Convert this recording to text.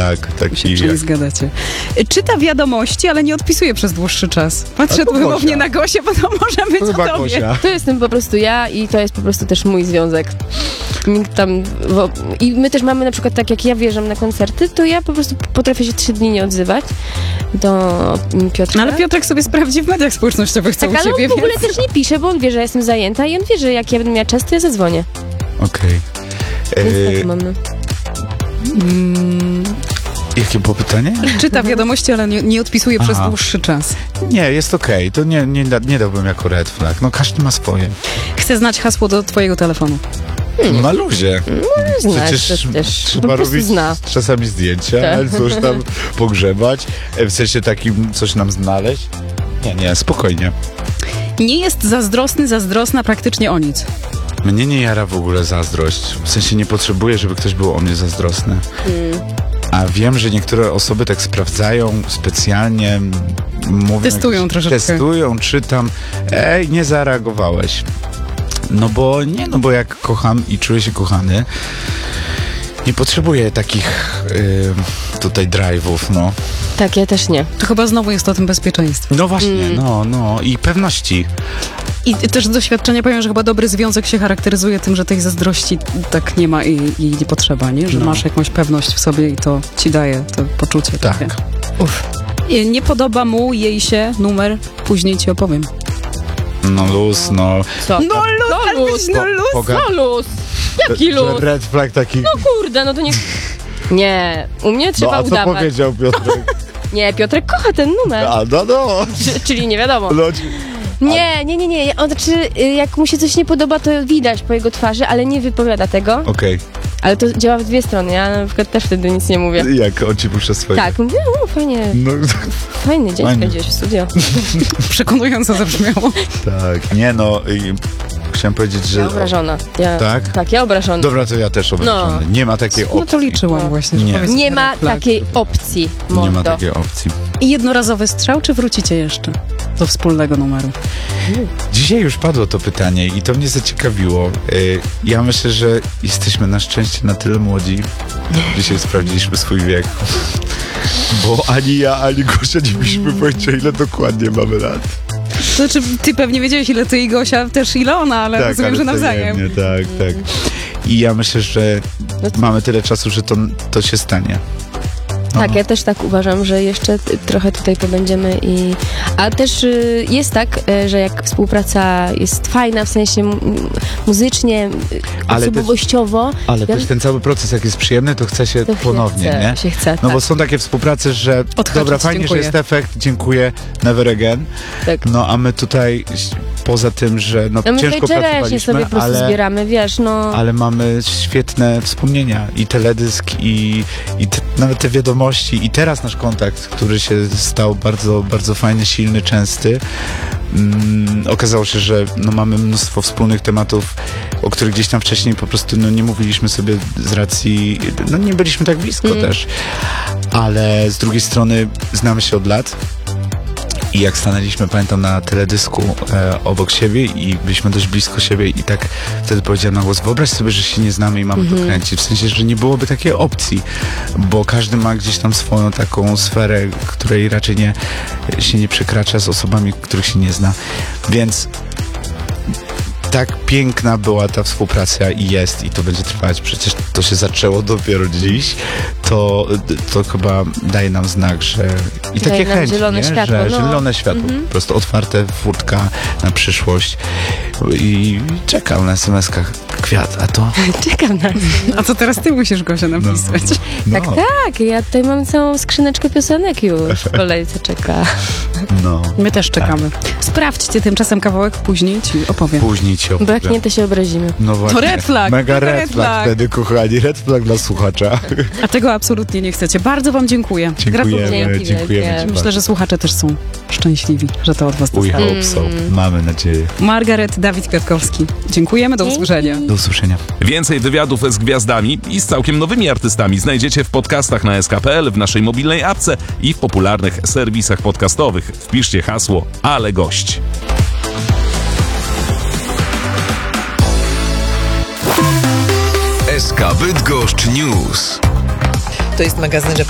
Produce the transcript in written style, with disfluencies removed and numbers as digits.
Tak, taki Czyli zgadacie. Czyta wiadomości, ale nie odpisuje przez dłuższy czas. Patrzę tu wymownie na Gosię, bo to może być o tobie. Gosia. To jestem po prostu ja i to jest po prostu też mój związek. Nikt tam... I my też mamy na przykład tak, jak ja wjeżdżam na koncerty, to ja po prostu potrafię się 3 dni nie odzywać do Piotra. No ale Piotrek sobie sprawdzi w mediach społecznościowych, co tak, u ale ciebie, on w ogóle więc... też nie pisze, bo on wie, że ja jestem zajęta i on wie, że jak ja będę miała czas, to ja zadzwonię. Okej. Więc tak mamy. Jakie było pytanie? Czyta wiadomości, ale nie odpisuje przez Aha. dłuższy czas. Nie, jest okej. To nie dałbym jako red flag. No każdy ma swoje. Chcę znać hasło do twojego telefonu. Na luzie. Przecież to też trzeba po prostu robić zna. czasami zdjęcia, Tak. coś tam pogrzebać, w sensie takim coś nam znaleźć. Nie, spokojnie. Nie jest zazdrosna praktycznie o nic. Mnie nie jara w ogóle zazdrość. W sensie nie potrzebuję, żeby ktoś był o mnie zazdrosny. A wiem, że niektóre osoby tak sprawdzają specjalnie, mówią Testują troszeczkę. Testują, czytam. Nie zareagowałeś. No bo jak kocham i czuję się kochany, nie potrzebuję takich tutaj drive'ów, no. Tak, ja też nie. To chyba znowu jest o tym bezpieczeństwie. No właśnie, no i pewności. I też z doświadczenia powiem, że chyba dobry związek się charakteryzuje tym, że tej zazdrości tak nie ma i nie potrzeba, nie? Że masz jakąś pewność w sobie i to ci daje to poczucie Tak. takie. Nie podoba mu, jej się numer, później ci opowiem. No luz, no. Co? No luz, ale luz. być no luz. No luz! Jaki luz? Red flag taki. No kurde, no to nie... Nie, u mnie No trzeba a co udawać. powiedział Piotrek? Nie, Piotrek kocha ten numer. No. Czyli nie wiadomo. No, Nie. On, znaczy, jak mu się coś nie podoba, to widać po jego twarzy, ale nie wypowiada tego. Okej. Ale to działa w dwie strony. Ja na przykład też wtedy nic nie mówię. Jak on ci puszcza swoje? Tak, mówię, fajnie, No fajny dzień Fajnie. spędziłeś w studio. Przekonująco zabrzmiało. tak, nie no. Chciałem powiedzieć, że... Ja obrażona. Tak? Tak, ja obrażona. Dobra, to ja też obrażony. Nie ma takiej opcji. No to liczyłam właśnie. że Nie. powiesz Nie red ma flag. takiej opcji, Nie ma mordo. takiej opcji. I jednorazowy strzał, czy wrócicie jeszcze do wspólnego numeru? Dzisiaj już padło to pytanie i to mnie zaciekawiło. Ja myślę, że jesteśmy na szczęście na tyle młodzi. Dzisiaj sprawdziliśmy swój wiek. Bo ani ja, ani Gosia nie mieliśmy pojęcia, ile dokładnie mamy lat. To znaczy, ty pewnie wiedziałeś, ile ty i Gosia, też ile ona, ale rozumiem, że nawzajem. wzajemnie, tak. I ja myślę, że mamy tyle czasu, że to się stanie. Tak, ja też tak uważam, że jeszcze trochę tutaj pobędziemy a też jest tak, że jak współpraca jest fajna, w sensie muzycznie, Ale osobowościowo, Ale też ten cały proces, jak jest przyjemny, to chce się to ponownie, nie? się chce, No tak. bo są takie współprace, że Odhaczyć, dobra, fajnie, dziękuję. że jest efekt, dziękuję, never again. Tak. No a my tutaj, poza tym, że No my ciężko tutaj czereśnie pracowaliśmy, sobie po prostu zbieramy, wiesz, no. ale mamy świetne wspomnienia i teledysk i nawet te wiadomości i teraz nasz kontakt, który się stał bardzo, bardzo fajny, silny, częsty. Okazało się, że mamy mnóstwo wspólnych tematów, o których gdzieś tam wcześniej po prostu nie mówiliśmy sobie z racji, nie byliśmy tak blisko też, ale z drugiej strony znamy się od lat. I jak stanęliśmy, pamiętam, na teledysku obok siebie i byliśmy dość blisko siebie i tak wtedy powiedziałem na głos, wyobraź sobie, że się nie znamy i mamy to kręcić. W sensie, że nie byłoby takiej opcji, bo każdy ma gdzieś tam swoją taką sferę, której raczej się nie przekracza z osobami, których się nie zna. Więc tak piękna była ta współpraca i jest, i to będzie trwać. Przecież to się zaczęło dopiero dziś. To chyba daje nam znak, że i Daje takie nam chęci, zielone nie? światło, Że no. zielone światło, po prostu otwarte furtka na przyszłość i czekam na SMS-kach kwiat, a to... Czekam na A co teraz ty musisz, Gosia, napisać? Tak, ja tutaj mam całą skrzyneczkę piosenek już w kolejce czeka. No. My też czekamy. Sprawdźcie tymczasem kawałek, później ci opowiem. Później ci opowiem. Braknie, to się obrazimy. No właśnie. To red flag. Mega to red flag wtedy, kochani. Red flag dla słuchacza. A tego absolutnie nie chcecie. Bardzo wam dziękuję. Dziękujemy Dzięki ci wielkie. Myślę, że słuchacze też są szczęśliwi, że to od was We dostało. hope so. Mamy nadzieję. Margaret, Dawid Kwiatkowski. Dziękujemy, do usłyszenia. Do usłyszenia. Więcej wywiadów z gwiazdami i z całkiem nowymi artystami znajdziecie w podcastach na sk.pl, w naszej mobilnej apce i w popularnych serwisach podcastowych. Wpiszcie hasło Ale Gość. SK Bydgoszcz News. To jest magazyn